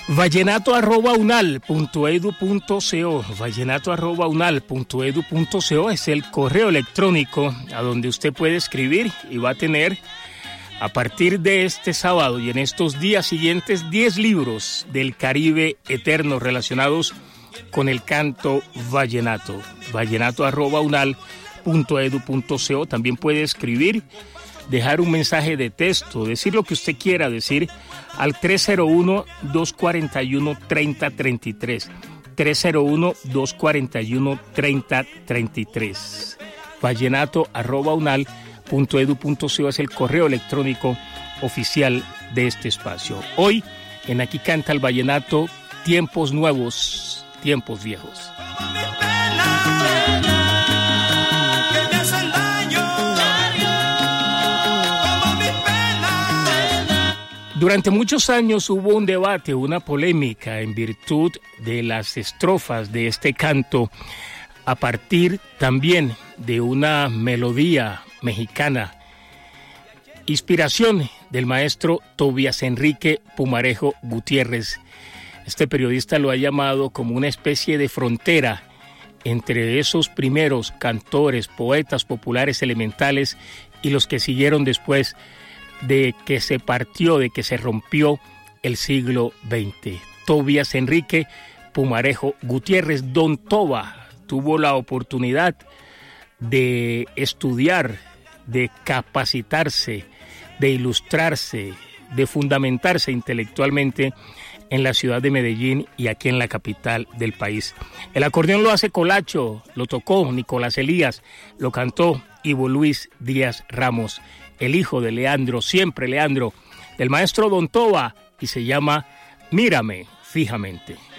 vallenato@unal.edu.co, vallenato@unal.edu.co es el correo electrónico a donde usted puede escribir y va a tener a partir de este sábado y en estos días siguientes 10 libros del Caribe eterno relacionados con el canto vallenato. vallenato@unal.edu.co. También puede escribir, dejar un mensaje de texto, decir lo que usted quiera decir al 301-241-3033. 301-241-3033. vallenato@unal.edu.co es el correo electrónico oficial de este espacio. Hoy, en Aquí Canta el Vallenato, tiempos nuevos, tiempos viejos. Durante muchos años hubo un debate, una polémica en virtud de las estrofas de este canto, a partir también de una melodía mexicana, inspiración del maestro Tobías Enrique Pumarejo Gutiérrez. Este periodista lo ha llamado como una especie de frontera entre esos primeros cantores, poetas populares elementales y los que siguieron después de que se partió, de que se rompió el siglo XX. Tobías Enrique Pumarejo Gutiérrez, Don Toba, tuvo la oportunidad de estudiar, de capacitarse, de ilustrarse, de fundamentarse intelectualmente en la ciudad de Medellín y aquí en la capital del país. El acordeón lo hace Colacho, lo tocó Nicolás Elías, lo cantó Ivo Luis Díaz Ramos, el hijo de Leandro, siempre Leandro, del maestro Don Toba, y se llama Mírame fijamente.